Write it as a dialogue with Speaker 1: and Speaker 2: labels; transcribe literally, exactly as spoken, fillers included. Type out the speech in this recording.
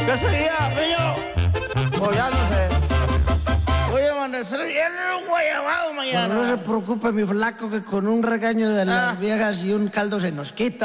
Speaker 1: ¿Qué seguía, niño?
Speaker 2: Pues ya no sé.
Speaker 1: Voy a amanecer bien en un guayabado mañana.
Speaker 2: Bueno, no se preocupe, mi flaco, que con un regaño de las
Speaker 1: Ah.
Speaker 2: viejas y un caldo se nos quita.